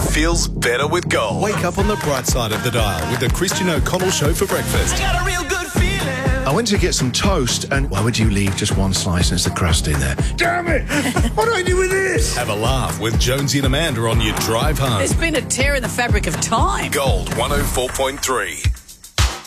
feels better with Gold. Wake up on the bright side of the dial with the Christian O'Connell Show for breakfast. I got a real good feeling. I went to get some toast, and why would you leave just one slice and there's the crust in there? Damn it! What do I do with this? Have a laugh with Jonesy and Amanda on your drive home. There's been a tear in the fabric of time. Gold 104.3.